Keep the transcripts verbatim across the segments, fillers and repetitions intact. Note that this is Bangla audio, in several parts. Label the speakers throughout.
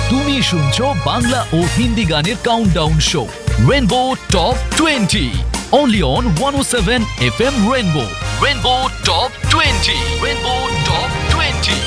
Speaker 1: তুমি শুনছো বাংলা ও হিন্দি গানের countdown show rainbow top twenty only on one oh seven F M Rainbow. Rainbow Top twenty. Rainbow Top twenty.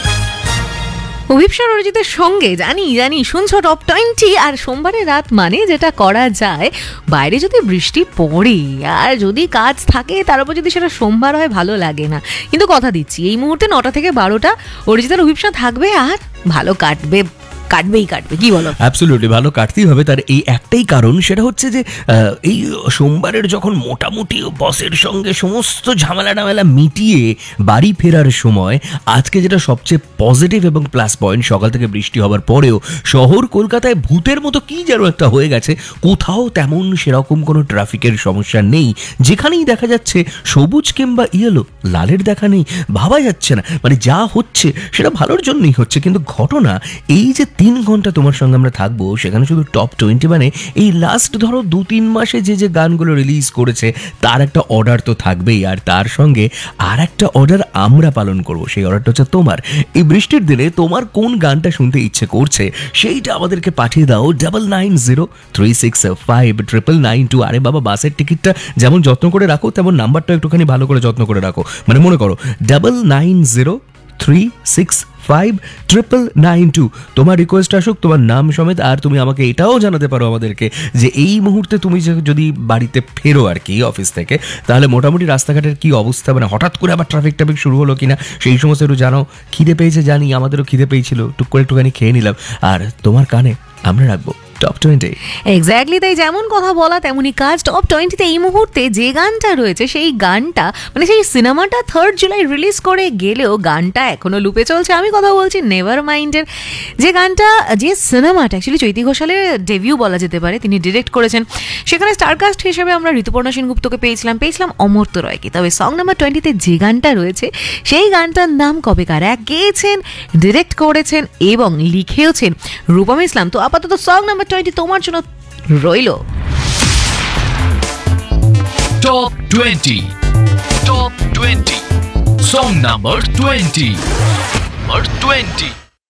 Speaker 2: অভিপ্সা অরিজিতের সঙ্গে জানি জানি শুনছো টপ টোয়েন্টি। আর সোমবারের রাত মানে যেটা করা যায়, বাইরে যদি বৃষ্টি পড়ে আর যদি কাজ থাকে, তার উপর যদি সেটা সোমবার হয়, ভালো লাগে না। কিন্তু কথা দিচ্ছি, এই মুহূর্তে নটা থেকে বারোটা অরিজিতের অভিপ্সা থাকবে আর ভালো কাটবে, কাটবেই কাটবে, কি বলো?
Speaker 3: অ্যাবসলিউটলি ভালো কাটতেই হবে। তার এই একটাই কারণ, সেটা হচ্ছে যে এই সোমবারের যখন মোটামুটি বসের সঙ্গে সমস্ত ঝামেলা টামেলা মিটিয়ে বাড়ি ফেরার সময় আজকে যেটা সবচেয়ে পজিটিভ এবং প্লাস পয়েন্ট, সকাল থেকে বৃষ্টি হবার পরেও শহর কলকাতায় ভূতের মতো কি যেন একটা হয়ে গেছে, কোথাও তেমন সেরকম কোনো ট্রাফিকের সমস্যা নেই। যেখানেই দেখা যাচ্ছে সবুজ কিংবা ইয়েলো, লালের দেখা নেই, ভাবা যাচ্ছে না, মানে যা হচ্ছে সেটা ভালোর জন্যই হচ্ছে। কিন্তু ঘটনা এই যে তিন ঘন্টা তোমার সঙ্গে আমরা থাকবো, সেখানে শুধু টপ টোয়েন্টি মানে এই লাস্ট ধরো দু তিন মাসে যে যে গানগুলো রিলিজ করেছে তার একটা অর্ডার তো থাকবেই, আর তার সঙ্গে আর একটা অর্ডার আমরা পালন করব। সেই অর্ডারটা হচ্ছে তোমার। এই বৃষ্টির দিনে তোমার কোন গানটা শুনতে ইচ্ছে করছে সেইটা আমাদেরকে পাঠিয়ে দাও double nine zero three six five triple nine two. আরে বাবা, বাসের টিকিটটা যেমন যত্ন করে রাখো, তেমন নাম্বারটা একটুখানি ভালো করে যত্ন করে রাখো। মানে মনে করো double nine zero three six five triple nine two. তোমার রিকোয়েস্ট আসুক, তোমার নাম সমেত। আর তুমি আমাকে এটাও জানাতে পারো আমাদেরকে যে এই মুহূর্তে তুমি যদি বাড়িতে ফেরো আর কি অফিস থেকে, তাহলে মোটামুটি রাস্তাঘাটের কি অবস্থা, মানে হঠাৎ করে আবার ট্রাফিক ট্রাফিক শুরু হলো কিনা সেই সমস্ত একটু জানাও। খিদে পেয়েছে জানি, আমাদেরও খিদে পেয়েছিল, টুক করে একটুখানি খেয়ে নিলাম। আর তোমার কানে আমরা রাখবো টপ টোয়েন্টি।
Speaker 2: এক্স্যাক্টলি তাই, যেমন কথা বলা তেমনই কাজ। টপ টোয়েন্টিতে এই মুহূর্তে যে গানটা রয়েছে, সেই গানটা মানে সেই সিনেমাটা থার্ড জুলাই রিলিজ করে গেলেও গানটা এখনো লুপে চলছে। আমি কথা বলছি নেভার মাইন্ডের, যে গানটা, যে সিনেমাটা অ্যাকচুয়ালি চৈতি ঘোষালের ডেবিউ বলা যেতে পারে, তিনি ডিরেক্ট করেছেন। সেখানে স্টারকাস্ট হিসেবে আমরা ঋতুপর্ণা সেনগুপ্তকে পেয়েছিলাম, পেয়েছিলাম অমর্ত্য রয়কে। তবে সং নাম্বার টোয়েন্টিতে যে গানটা রয়েছে, সেই গানটার নাম কবেকার এক গেয়েছেন, ডিরেক্ট করেছেন এবং লিখেওছেন রূপম ইসলাম। তো আপাতত সং নাম্বার টোয়েন্টি তোমার জন্য রইল।
Speaker 1: Top twenty. Top twenty. Song number twenty. Number twenty.